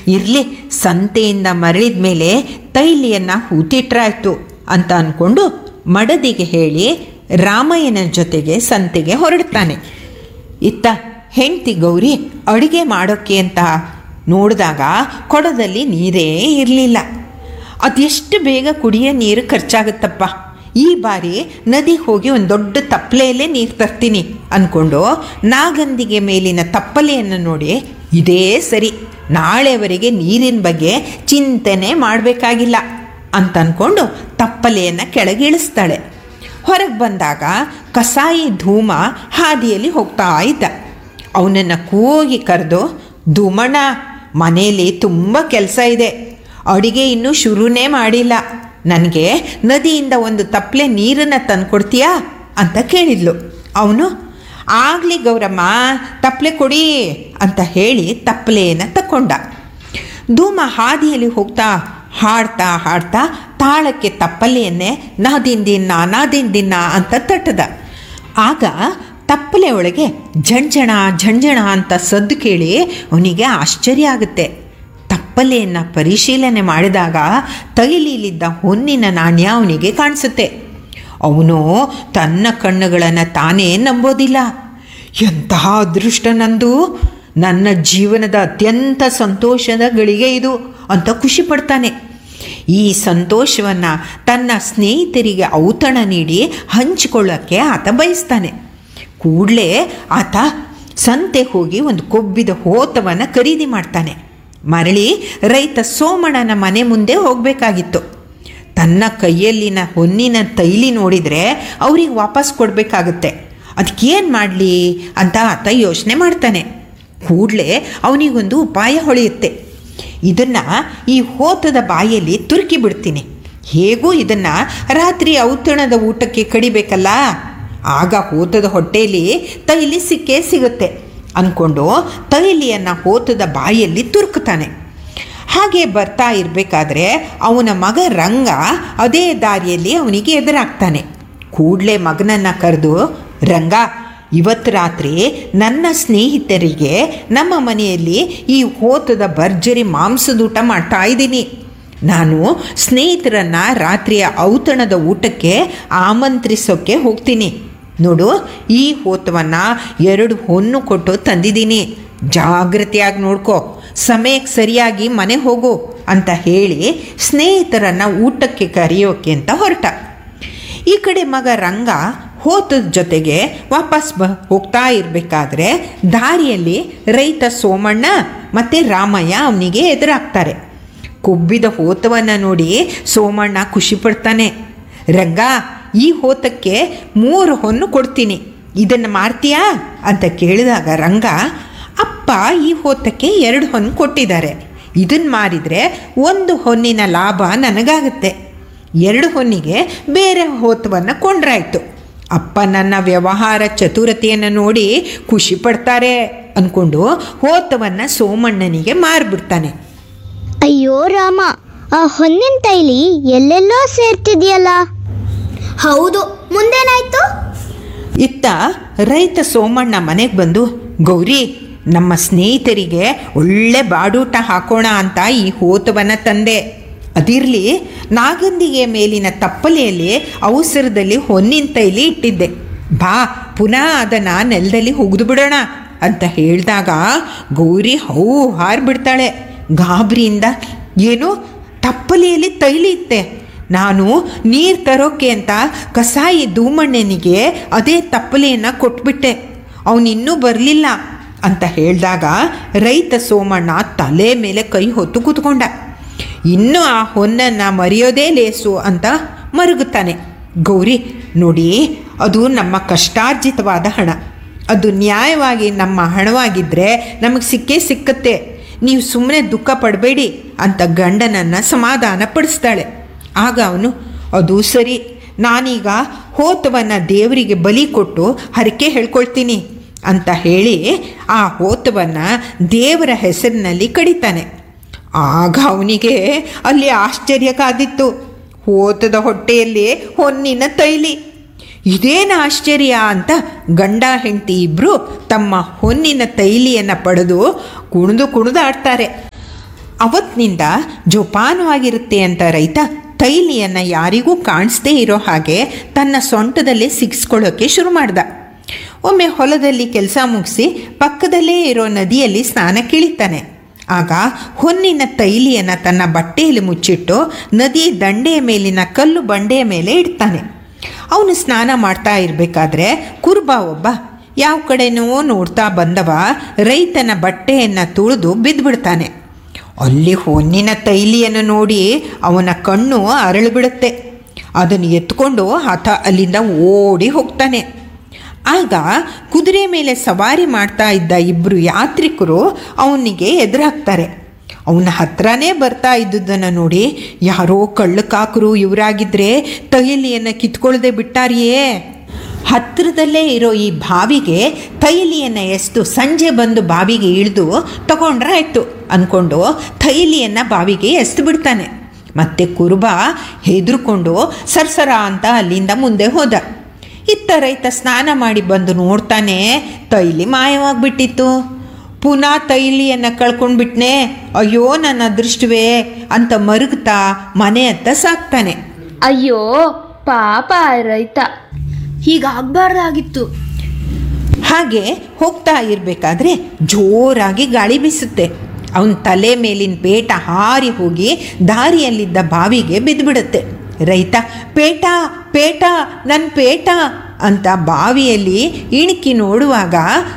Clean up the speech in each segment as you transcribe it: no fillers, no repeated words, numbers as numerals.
ಇರಲಿ, ಸಂತೆಯಿಂದ ಮರಳಿದ ಮೇಲೆ ತೈಲಿಯನ್ನು ಹೂತಿಟ್ರಾಯ್ತು ಅಂತ ಅಂದ್ಕೊಂಡು ಮಡದಿಗೆ ಹೇಳಿ ರಾಮಯ್ಯನ ಜೊತೆಗೆ ಸಂತೆಗೆ ಹೊರಡ್ತಾನೆ. ಇತ್ತ ಹೆಂಡತಿ ಗೌರಿ ಅಡುಗೆ ಮಾಡೋಕ್ಕೆ ಅಂತ ನೋಡಿದಾಗ ಕೊಡದಲ್ಲಿ ನೀರೇ ಇರಲಿಲ್ಲ. ಅದೆಷ್ಟು ಬೇಗ ಕುಡಿಯೋ ನೀರು ಖರ್ಚಾಗುತ್ತಪ್ಪ, ಈ ಬಾರಿ ನದಿಗೆ ಹೋಗಿ ಒಂದು ದೊಡ್ಡ ತಪ್ಪಲೆಯಲ್ಲೇ ನೀರು ತರ್ತೀನಿ ಅಂದ್ಕೊಂಡು ನಾಗಂದಿಗೆ ಮೇಲಿನ ತಪ್ಪಲೆಯನ್ನು ನೋಡಿ, ಇದೇ ಸರಿ, ನಾಳೆವರೆಗೆ ನೀರಿನ ಬಗ್ಗೆ ಚಿಂತನೆ ಮಾಡಬೇಕಾಗಿಲ್ಲ ಅಂತ ಅಂದ್ಕೊಂಡು ತಪ್ಪಲೆಯನ್ನು ಕೆಳಗಿಳಿಸ್ತಾಳೆ. ಹೊರಗೆ ಬಂದಾಗ ಕಸಾಯಿ ಧೂಮ ಹಾದಿಯಲ್ಲಿ ಹೋಗ್ತಾ ಇದ್ದ. ಅವನನ್ನು ಕೂಗಿ ಕರೆದು, ಧೂಮಣ್ಣ, ಮನೇಲಿ ತುಂಬ ಕೆಲಸ ಇದೆ, ಅಡುಗೆ ಇನ್ನೂ ಶುರುನೇ ಮಾಡಿಲ್ಲ, ನನಗೆ ನದಿಯಿಂದ ಒಂದು ತಪ್ಪಲೆ ನೀರನ್ನು ತಂದುಕೊಡ್ತೀಯಾ ಅಂತ ಕೇಳಿದ್ಲು. ಅವನು, ಆಗಲಿ ಗೌರಮ್ಮ, ತಪ್ಪಲೆ ಕೊಡಿ ಅಂತ ಹೇಳಿ ತಪ್ಪಲೆಯನ್ನು ತಕ್ಕೊಂಡ. ಧೂಮ ಹಾದಿಯಲ್ಲಿ ಹೋಗ್ತಾ ಹಾಡ್ತಾ ಹಾಡ್ತಾ ತಾಳಕ್ಕೆ ತಪ್ಪಲೆಯನ್ನೇ ನಾದಿಂದಿನ್ನ ಅಂತ ತಟ್ಟದ. ಆಗ ತಪ್ಪಲೆ ಒಳಗೆ ಝಂಝಣ ಝಂಝಣ ಅಂತ ಸದ್ದು ಕೇಳಿ ಅವನಿಗೆ ಆಶ್ಚರ್ಯ ಆಗುತ್ತೆ. ತಪ್ಪಲೆಯನ್ನು ಪರಿಶೀಲನೆ ಮಾಡಿದಾಗ ತೈಲಿಲಿದ್ದ ಹೊನ್ನಿನ ನಾಣ್ಯ ಅವನಿಗೆ ಕಾಣಿಸುತ್ತೆ. ಅವನು ತನ್ನ ಕಣ್ಣುಗಳನ್ನು ತಾನೇ ನಂಬೋದಿಲ್ಲ. ಎಂತಹ ಅದೃಷ್ಟ ನಂದು, ನನ್ನ ಜೀವನದ ಅತ್ಯಂತ ಸಂತೋಷದ ಗಳಿಗೆ ಇದು ಅಂತ ಖುಷಿ ಪಡ್ತಾನೆ. ಈ ಸಂತೋಷವನ್ನು ತನ್ನ ಸ್ನೇಹಿತರಿಗೆ ಔತಣ ನೀಡಿ ಹಂಚಿಕೊಳ್ಳೋಕ್ಕೆ ಆತ ಬಯಸ್ತಾನೆ. ಕೂಡಲೇ ಆತ ಸಂತೆ ಹೋಗಿ ಒಂದು ಕೊಬ್ಬಿದ ಹೋತವನ್ನು ಖರೀದಿ ಮಾಡ್ತಾನೆ. ಮರಳಿ ರೈತ ಸೋಮಣ್ಣನ ಮನೆ ಮುಂದೆ ಹೋಗಬೇಕಾಗಿತ್ತು. ತನ್ನ ಕೈಯಲ್ಲಿನ ಹೊನ್ನಿನ ತೈಲಿ ನೋಡಿದರೆ ಅವ್ರಿಗೆ ವಾಪಸ್ ಕೊಡಬೇಕಾಗುತ್ತೆ. ಅದಕ್ಕೇನು ಮಾಡಲಿ ಅಂತ ಆತ ಯೋಚನೆ ಮಾಡ್ತಾನೆ. ಕೂಡಲೇ ಅವನಿಗೊಂದು ಉಪಾಯ ಹೊಳೆಯುತ್ತೆ. ಇದನ್ನು ಈ ಹೋತದ ಬಾಯಲ್ಲಿ ತುರುಕಿ ಬಿಡ್ತೀನಿ, ಹೇಗೂ ಇದನ್ನು ರಾತ್ರಿ ಔತಣದ ಊಟಕ್ಕೆ ಕಡಿಬೇಕಲ್ಲ, ಆಗ ಹೋತದ ಹೊಟ್ಟೆಯಲ್ಲಿ ತೈಲಿ ಸಿಕ್ಕೇ ಸಿಗುತ್ತೆ ಅಂದ್ಕೊಂಡು ತೈಲಿಯನ್ನು ಹೋತದ ಬಾಯಲ್ಲಿ ತುರುಕ್ತಾನೆ. ಹಾಗೆ ಬರ್ತಾ ಇರಬೇಕಾದ್ರೆ ಅವನ ಮಗ ರಂಗ ಅದೇ ದಾರಿಯಲ್ಲಿ ಅವನಿಗೆ ಎದುರಾಗ್ತಾನೆ. ಕೂಡಲೇ ಮಗನನ್ನು ಕರೆದು, ರಂಗ, ಇವತ್ತು ರಾತ್ರಿ ನನ್ನ ಸ್ನೇಹಿತರಿಗೆ ನಮ್ಮ ಮನೆಯಲ್ಲಿ ಈ ಹೋತದ ಭರ್ಜರಿ ಮಾಂಸದೂಟ ಮಾಡ್ತಾ ಇದ್ದೀನಿ. ನಾನು ಸ್ನೇಹಿತರನ್ನು ರಾತ್ರಿಯ ಔತಣದ ಊಟಕ್ಕೆ ಆಮಂತ್ರಿಸೋಕ್ಕೆ ಹೋಗ್ತೀನಿ. ನೋಡು, ಈ ಹೋತವನ್ನು 2 ಹೊನ್ನು ಕೊಟ್ಟು ತಂದಿದ್ದೀನಿ, ಜಾಗ್ರತೆಯಾಗಿ ನೋಡ್ಕೋ, ಸಮಯಕ್ಕೆ ಸರಿಯಾಗಿ ಮನೆ ಹೋಗು ಅಂತ ಹೇಳಿ ಸ್ನೇಹಿತರನ್ನು ಊಟಕ್ಕೆ ಕರೆಯೋಕೆ ಅಂತ ಹೊರಟ. ಈ ಕಡೆ ಮಗ ರಂಗ ಹೋತದ ಜೊತೆಗೆ ವಾಪಸ್ ಹೋಗ್ತಾ ಇರಬೇಕಾದ್ರೆ ದಾರಿಯಲ್ಲಿ ರೈತ ಸೋಮಣ್ಣ ಮತ್ತು ರಾಮಯ್ಯ ಅವನಿಗೆ ಎದುರಾಗ್ತಾರೆ. ಕೊಬ್ಬಿದ ಹೋತವನ್ನು ನೋಡಿ ಸೋಮಣ್ಣ ಖುಷಿ ಪಡ್ತಾನೆ. ರಂಗ, ಈ ಹೋತಕ್ಕೆ 3 ಹೊನ್ನು ಕೊಡ್ತೀನಿ, ಇದನ್ನು ಮಾರ್ತೀಯಾ ಅಂತ ಕೇಳಿದಾಗ ರಂಗ, ಅಪ್ಪ ಈ ಹೋತಕ್ಕೆ 2 ಹೊನ್ನು ಕೊಟ್ಟಿದ್ದಾರೆ, ಇದನ್ನು ಮಾರಿದರೆ 1 ಹೊನ್ನಿನ ಲಾಭ ನನಗಾಗುತ್ತೆ, 2 ಹೊನ್ನಿಗೆ ಬೇರೆ ಹೋತವನ್ನು ಕೊಂಡ್ರಾಯ್ತು. ಅಪ್ಪ ನನ್ನ ವ್ಯವಹಾರ ಚತುರತೆಯನ್ನು ನೋಡಿ ಖುಷಿ ಪಡ್ತಾರೆ ಅಂದ್ಕೊಂಡು ಹೋತವನ್ನು ಸೋಮಣ್ಣನಿಗೆ ಮಾರಿಬಿಡ್ತಾನೆ. ಅಯ್ಯೋ ರಾಮ, ಆ ಹೊನ್ನಿನ ತೈಲಿ ಎಲ್ಲೆಲ್ಲೋ ಸೇರ್ತಿದೆಯಲ್ಲ. ಹೌದು, ಮುಂದೇನಾಯ್ತು? ಇತ್ತ ರೈತ ಸೋಮಣ್ಣ ಮನೆಗೆ ಬಂದು, ಗೌರಿ, ನಮ್ಮ ಸ್ನೇಹಿತರಿಗೆ ಒಳ್ಳೆ ಬಾಡೂಟ ಹಾಕೋಣ ಅಂತ ಈ ಹೋತವನ್ನು ತಂದೆ. ಅದಿರಲಿ, ನಾಗಂದಿಗೆ ಮೇಲಿನ ತಪ್ಪಲೆಯಲ್ಲಿ ಅವಸರದಲ್ಲಿ ಹೊನ್ನಿನ ತೈಲಿ ಇಟ್ಟಿದ್ದೆ, ಬಾ ಪುನಃ ಅದನ್ನು ನೆಲದಲ್ಲಿ ಹುಗಿದು ಬಿಡೋಣ ಅಂತ ಹೇಳಿದಾಗ ಗೌರಿ ಹಾರಿಬಿಡ್ತಾಳೆ ಗಾಬರಿಯಿಂದ. ಏನು, ತಪ್ಪಲೆಯಲ್ಲಿ ತೈಲಿ ಇತ್ತೆ? ನಾನು ನೀರು ತರೋಕ್ಕೆ ಅಂತ ಕಸಾಯಿ ಧೂಮಣ್ಣನಿಗೆ ಅದೇ ತಪ್ಪಲೆಯನ್ನು ಕೊಟ್ಬಿಟ್ಟೆ, ಅವನಿನ್ನೂ ಬರಲಿಲ್ಲ ಅಂತ ಹೇಳಿದಾಗ ರೈತ ಸೋಮಣ್ಣ ತಲೆ ಮೇಲೆ ಕೈ ಹೊತ್ತು ಕೂತ್ಕೊಂಡ. ಇನ್ನೂ ಆ ಹೊನ್ನನ್ನು ಮರೆಯೋದೇ ಲೇಸು ಅಂತ ಮರುಗುತ್ತಾನೆ. ಗೌರಿ, ನೋಡಿ, ಅದು ನಮ್ಮ ಕಷ್ಟಾರ್ಜಿತವಾದ ಹಣ, ಅದು ನ್ಯಾಯವಾಗಿ ನಮ್ಮ ಹಣವಾಗಿದ್ದರೆ ನಮಗೆ ಸಿಕ್ಕೇ ಸಿಕ್ಕತ್ತೆ, ನೀವು ಸುಮ್ಮನೆ ದುಃಖ ಪಡಬೇಡಿ ಅಂತ ಗಂಡನನ್ನು ಸಮಾಧಾನ ಪಡಿಸ್ತಾಳೆ. ಆಗ ಅವನು, ಅದು ಸರಿ, ನಾನೀಗ ಹೋತವನ್ನು ದೇವರಿಗೆ ಬಲಿ ಕೊಟ್ಟು ಹರಕೆ ಹೇಳ್ಕೊಳ್ತೀನಿ ಅಂತ ಹೇಳಿ ಆ ಹೋತವನ್ನು ದೇವರ ಹೆಸರಿನಲ್ಲಿ ಕಡಿತಾನೆ. ಆಗ ಅವನಿಗೆ ಅಲ್ಲಿ ಆಶ್ಚರ್ಯ ಕಾದಿತ್ತು. ಹೋತದ ಹೊಟ್ಟೆಯಲ್ಲಿ ಹೊನ್ನಿನ ತೈಲಿ, ಇದೇನು ಆಶ್ಚರ್ಯ ಅಂತ ಗಂಡ ಹೆಂಡತಿ ಇಬ್ಬರು ತಮ್ಮ ಹೊನ್ನಿನ ತೈಲಿಯನ್ನು ಪಡೆದು ಕುಣಿದು ಆಡ್ತಾರೆ. ಅವತ್ತಿನಿಂದ ಜೋಪಾನವಾಗಿರುತ್ತೆ ಅಂತ ರೈತ ತೈಲಿಯನ್ನು ಯಾರಿಗೂ ಕಾಣಿಸ್ದೇ ಇರೋ ಹಾಗೆ ತನ್ನ ಸೊಂಟದಲ್ಲೇ ಸಿಗಿಸ್ಕೊಳ್ಳೋಕ್ಕೆ ಶುರು ಮಾಡ್ದ. ಒಮ್ಮೆ ಹೊಲದಲ್ಲಿ ಕೆಲಸ ಮುಗಿಸಿ ಪಕ್ಕದಲ್ಲೇ ಇರೋ ನದಿಯಲ್ಲಿ ಸ್ನಾನಕ್ಕಿಳಿತಾನೆ. ಆಗ ಹೊನ್ನಿನ ತೈಲಿಯನ್ನು ತನ್ನ ಬಟ್ಟೆಯಲ್ಲಿ ಮುಚ್ಚಿಟ್ಟು ನದಿ ದಂಡೆಯ ಮೇಲಿನ ಕಲ್ಲು ಬಂಡೆಯ ಮೇಲೆ ಇಡ್ತಾನೆ. ಅವನು ಸ್ನಾನ ಮಾಡ್ತಾ ಇರಬೇಕಾದ್ರೆ ಕುರುಬ ಒಬ್ಬ ಯಾವ ಕಡೆನೋ ನೋಡ್ತಾ ಬಂದವ ರೈತನ ಬಟ್ಟೆಯನ್ನು ತುಳಿದು ಬಿದ್ದುಬಿಡ್ತಾನೆ. ಅಲ್ಲಿ ಹೊನ್ನಿನ ತೈಲಿಯನ್ನು ನೋಡಿ ಅವನ ಕಣ್ಣು ಅರಳಿಬಿಡುತ್ತೆ. ಅದನ್ನು ಎತ್ಕೊಂಡು ಆತ ಅಲ್ಲಿಂದ ಓಡಿ ಹೋಗ್ತಾನೆ. ಆಗ ಕುದುರೆ ಮೇಲೆ ಸವಾರಿ ಮಾಡ್ತಾ ಇದ್ದ ಇಬ್ಬರು ಯಾತ್ರಿಕರು ಅವನಿಗೆ ಎದುರಾಗ್ತಾರೆ. ಅವನ ಹತ್ರನೇ ಬರ್ತಾ ಇದ್ದುದನ್ನು ನೋಡಿ, ಯಾರೋ ಕಳ್ಳಕಾಕರು ಇವರಾಗಿದ್ದರೆ ತೈಲಿಯನ್ನು ಕಿತ್ಕೊಳ್ಳದೆ ಬಿಟ್ಟಾರಿಯೇ. ಹತ್ತಿರದಲ್ಲೇ ಇರೋ ಈ ಬಾವಿಗೆ ತೈಲಿಯನ್ನು ಎಸ್ತು ಸಂಜೆ ಬಂದು ಬಾವಿಗೆ ಇಳಿದು ತಗೊಂಡ್ರಾಯ್ತು ಅಂದ್ಕೊಂಡು ತೈಲಿಯನ್ನು ಬಾವಿಗೆ ಎಸ್ದು ಬಿಡ್ತಾನೆ. ಮತ್ತೆ ಕುರುಬ ಹೆದರ್ಕೊಂಡು ಸರ್ಸರ ಅಂತ ಅಲ್ಲಿಂದ ಮುಂದೆ ಹೋದ. ಇತ್ತ ರೈತ ಸ್ನಾನ ಮಾಡಿ ಬಂದು ನೋಡ್ತಾನೆ, ತೈಲಿ ಮಾಯವಾಗಿಬಿಟ್ಟಿತ್ತು. ಪುನಃ ತೈಲಿಯನ್ನು ಕಳ್ಕೊಂಡ್ಬಿಟ್ನೆ, ಅಯ್ಯೋ ನನ್ನ ಅದೃಷ್ಟವೇ ಅಂತ ಮರುಗ್ತಾ ಮನೆ ಹತ್ತ ಸಾಕ್ತಾನೆ. ಅಯ್ಯೋ ಪಾಪ ರೈತ, ಹೀಗಾಗಬಾರ್ದಾಗಿತ್ತು. ಹಾಗೆ ಹೋಗ್ತಾ ಇರಬೇಕಾದ್ರೆ ಜೋರಾಗಿ ಗಾಳಿ ಬೀಸುತ್ತೆ. ಅವನ ತಲೆ ಮೇಲಿನ ಪೇಟ ಹಾರಿ ಹೋಗಿ ದಾರಿಯಲ್ಲಿದ್ದ ಬಾವಿಗೆ ಬಿದ್ದುಬಿಡುತ್ತೆ. ರೈತ ಪೇಟ ಪೇಟ ನನ್ನ ಪೇಟ ಅಂತ ಬಾವಿಯಲ್ಲಿ ಇಣುಕಿ ನೋಡುವಾಗ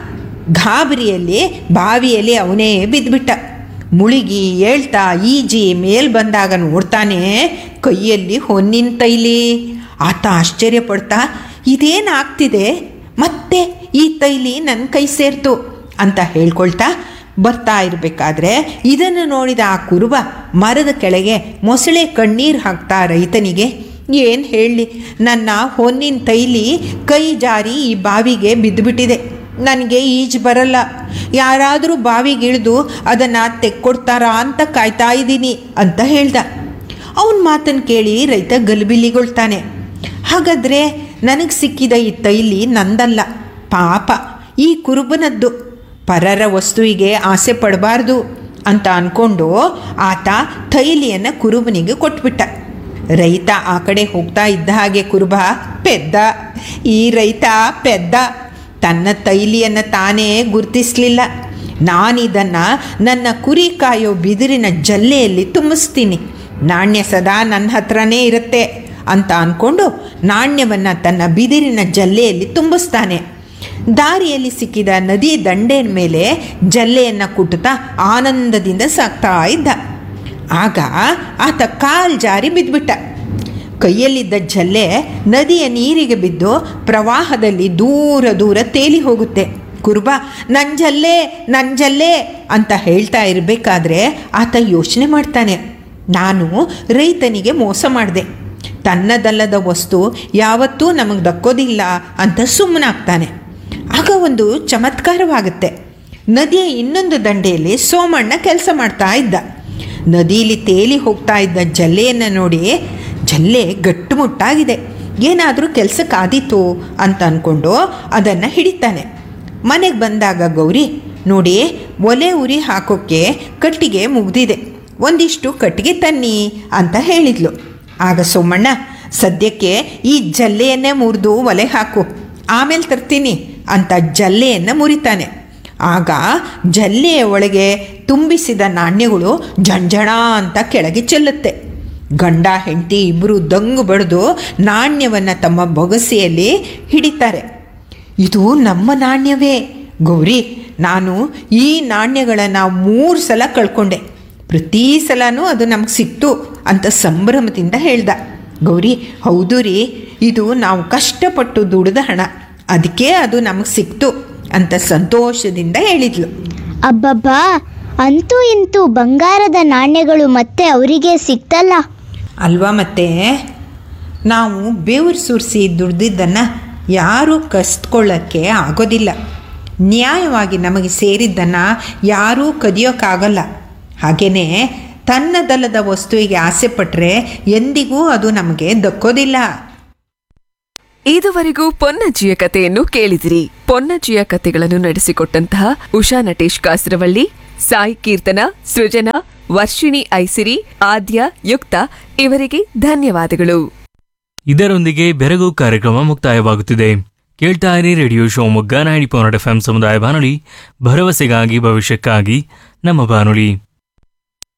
ಗಾಬರಿಯಲ್ಲಿ ಬಾವಿಯಲ್ಲಿ ಅವನೇ ಬಿದ್ದುಬಿಟ್ಟ. ಮುಳುಗಿ ಏಳ್ತಾ ಈಜಿ ಮೇಲ್ ಬಂದಾಗ ನೋಡ್ತಾನೆ ಕೈಯಲ್ಲಿ ಹೊನ್ನಿನ ತೈಲಿ. ಆತ ಆಶ್ಚರ್ಯಪಡ್ತಾ ಇದೇನಾಗ್ತಿದೆ, ಮತ್ತೆ ಈ ತೈಲಿ ನನ್ನ ಕೈ ಸೇರ್ತು ಅಂತ ಹೇಳ್ಕೊಳ್ತಾ ಬರ್ತಾ ಇರಬೇಕಾದ್ರೆ ಇದನ್ನು ನೋಡಿದ ಆ ಕುರುಬ ಮರದ ಕೆಳಗೆ ಮೊಸಳೆ ಕಣ್ಣೀರು ಹಾಕ್ತಾ ರೈತನಿಗೆ, ಏನು ಹೇಳಲಿ, ನನ್ನ ಹೊನ್ನಿನ ತೈಲಿ ಕೈ ಜಾರಿ ಈ ಬಾವಿಗೆ ಬಿದ್ದುಬಿಟ್ಟಿದೆ. ನನಗೆ ಈಜು ಬರಲ್ಲ. ಯಾರಾದರೂ ಬಾವಿಗೆ ಇಳಿದು ಅದನ್ನು ತೆಕ್ಕೊಡ್ತಾರಾ ಅಂತ ಕಾಯ್ತಾ ಇದ್ದೀನಿ ಅಂತ ಹೇಳ್ದ. ಅವನ ಮಾತನ್ನು ಕೇಳಿ ರೈತ ಗಲಿಬಿಲಿಗೊಳ್ತಾನೆ. ಹಾಗಾದರೆ ನನಗೆ ಸಿಕ್ಕಿದ ಈ ತೈಲಿ ನಂದಲ್ಲ, ಪಾಪ ಈ ಕುರುಬನದ್ದು. ಪರರ ವಸ್ತುವಿಗೆ ಆಸೆ ಪಡಬಾರ್ದು ಅಂತ ಅಂದ್ಕೊಂಡು ಆತ ತೈಲಿಯನ್ನು ಕುರುಬನಿಗೆ ಕೊಟ್ಬಿಟ್ಟ. ರೈತ ಆ ಕಡೆ ಹೋಗ್ತಾ ಇದ್ದ ಹಾಗೆ ಕುರುಬ ಪೆದ್ದ. ಈ ರೈತ ಪೆದ್ದ. ತನ್ನ ತೈಲಿಯನ್ನು ತಾನೇ ಗುರುತಿಸಲಿಲ್ಲ. ನಾನಿದನ್ನು ನನ್ನ ಕುರಿ ಕಾಯೋ ಬಿದಿರಿನ ಜಲ್ಲೆಯಲ್ಲಿ ತುಂಬಿಸ್ತೀನಿ, ನಾಣ್ಯ ಸದಾ ನನ್ನ ಹತ್ರನೇ ಇರುತ್ತೆ ಅಂತ ಅಂದ್ಕೊಂಡು ನಾಣ್ಯವನ್ನು ತನ್ನ ಬಿದಿರಿನ ಜಲ್ಲೆಯಲ್ಲಿ ತುಂಬಿಸ್ತಾನೆ. ದಾರಿಯಲ್ಲಿ ಸಿಕ್ಕಿದ ನದಿ ದಂಡೆಯ ಮೇಲೆ ಜಲ್ಲೆಯನ್ನು ಕುಟ್ಟುತ್ತಾ ಆನಂದದಿಂದ ಸಾಕ್ತಾ ಇದ್ದ. ಆಗ ಆತ ಕಾಲು ಜಾರಿ ಬಿದ್ದುಬಿಟ್ಟ. ಕೈಯಲ್ಲಿದ್ದ ಜಲ್ಲೆ ನದಿಯ ನೀರಿಗೆ ಬಿದ್ದು ಪ್ರವಾಹದಲ್ಲಿ ದೂರ ದೂರ ತೇಲಿ ಹೋಗುತ್ತೆ. ಕುರುಬ ನನ್ನ ಜಲ್ಲೆ ನನ್ನ ಜಲ್ಲೆ ಅಂತ ಹೇಳ್ತಾ ಇರಬೇಕಾದ್ರೆ ಆತ ಯೋಚನೆ ಮಾಡ್ತಾನೆ, ನಾನು ರೈತನಿಗೆ ಮೋಸ ಮಾಡಿದೆ, ತನ್ನದಲ್ಲದ ವಸ್ತು ಯಾವತ್ತೂ ನಮಗೆ ದಕ್ಕೋದಿಲ್ಲ ಅಂತ ಸುಮ್ಮನಾಗ್ತಾನೆ. ಆಗ ಒಂದು ಚಮತ್ಕಾರವಾಗುತ್ತೆ. ನದಿಯ ಇನ್ನೊಂದು ದಂಡೆಯಲ್ಲಿ ಸೋಮಣ್ಣ ಕೆಲಸ ಮಾಡ್ತಾ ಇದ್ದ. ನದಿಯಲ್ಲಿ ತೇಲಿ ಹೋಗ್ತಾ ಇದ್ದ ಜಲ್ಲೆಯನ್ನು ನೋಡಿ, ಜಲ್ಲೆ ಗಟ್ಟುಮುಟ್ಟಾಗಿದೆ, ಏನಾದರೂ ಕೆಲಸಕ್ಕಾದೀತು ಅಂತ ಅಂದ್ಕೊಂಡು ಅದನ್ನು ಹಿಡಿತಾನೆ. ಮನೆಗೆ ಬಂದಾಗ ಗೌರಿ, ನೋಡಿ ಒಲೆ ಉರಿ ಹಾಕೋಕ್ಕೆ ಕಟ್ಟಿಗೆ ಮುಗ್ದಿದೆ, ಒಂದಿಷ್ಟು ಕಟ್ಟಿಗೆ ತನ್ನಿ ಅಂತ ಹೇಳಿದ್ಲು. ಆಗ ಸೋಮಣ್ಣ, ಸದ್ಯಕ್ಕೆ ಈ ಜಲ್ಲೆಯನ್ನೇ ಮುರಿದು ಒಲೆ ಹಾಕು, ಆಮೇಲೆ ತರ್ತೀನಿ ಅಂತ ಜಲ್ಲೆಯನ್ನು ಮುರಿತಾನೆ. ಆಗ ಜಲ್ಲೆಯ ಒಳಗೆ ತುಂಬಿಸಿದ ನಾಣ್ಯಗಳು ಜಂಜಣ ಅಂತ ಕೆಳಗೆ ಚೆಲ್ಲುತ್ತೆ. ಗಂಡ ಹೆಂಡತಿ ಇಬ್ಬರು ದಂಗು ಬಡಿದು ನಾಣ್ಯವನ್ನು ತಮ್ಮ ಬೊಗಸೆಯಲ್ಲಿ ಹಿಡಿತಾರೆ. ಇದು ನಮ್ಮ ನಾಣ್ಯವೇ ಗೌರಿ, ನಾನು ಈ ನಾಣ್ಯಗಳನ್ನು 3 ಸಲ ಕಳ್ಕೊಂಡೆ, ಪ್ರತಿ ಸಲನೂ ಅದು ನಮಗೆ ಸಿಕ್ತು ಅಂತ ಸಂಭ್ರಮದಿಂದ ಹೇಳ್ದ. ಗೌರಿ, ಹೌದು ರೀ, ಇದು ನಾವು ಕಷ್ಟಪಟ್ಟು ದುಡಿದ ಹಣ, ಅದಕ್ಕೆ ಅದು ನಮಗೆ ಸಿಕ್ತು ಅಂತ ಸಂತೋಷದಿಂದ ಹೇಳಿದ್ಲು. ಅಬ್ಬಬ್ಬಾ, ಅಂತೂ ಇಂತೂ ಬಂಗಾರದ ನಾಣ್ಯಗಳು ಮತ್ತೆ ಅವರಿಗೆ ಸಿಕ್ತಲ್ಲ ಅಲ್ವಾ? ಮತ್ತೆ ನಾವು ಬೇವರು ಸುರಿಸಿ ದುಡ್ದಿದ್ದನ್ನು ಯಾರೂ ಕಸ್ಕೊಳ್ಳೋಕ್ಕೆ ಆಗೋದಿಲ್ಲ. ನ್ಯಾಯವಾಗಿ ನಮಗೆ ಸೇರಿದ್ದನ್ನು ಯಾರೂ ಕದಿಯೋಕ್ಕಾಗಲ್ಲ. ಹಾಗೆಯೇ ತನ್ನದಲ್ಲದ ವಸ್ತುವಿಗೆ ಆಸೆ ಪಟ್ಟರೆ ಎಂದಿಗೂ ಅದು ನಮಗೆ ದಕ್ಕೋದಿಲ್ಲ. ಇದುವರೆಗೂ ಪೊನ್ನಜ್ಜಿಯ ಕಥೆಯನ್ನು ಕೇಳಿದಿರಿ. ಪೊನ್ನಜ್ಜಿಯ ಕಥೆಗಳನ್ನು ನಡೆಸಿಕೊಟ್ಟಂತಹ ಉಷಾ ನಟೇಶ್ ಕಾಸರವಳ್ಳಿ, ಸಾಯಿ ಕೀರ್ತನ, ಸೃಜನಾ, ವರ್ಷಿಣಿ ಐಸಿರಿ, ಆದ್ಯ, ಯುಕ್ತ ಇವರಿಗೆ ಧನ್ಯವಾದಗಳು. ಇದರೊಂದಿಗೆ ಬೆರಗು ಕಾರ್ಯಕ್ರಮ ಮುಕ್ತಾಯವಾಗುತ್ತಿದೆ. ಕೇಳ್ತಾ ಇರಿ ರೇಡಿಯೋ ಶಿವಮೊಗ್ಗ 90.8 FM ಸಮುದಾಯ ಬಾನುಲಿ, ಭರವಸೆಗಾಗಿ ಭವಿಷ್ಯಕ್ಕಾಗಿ ನಮ್ಮ ಬಾನುಲಿ.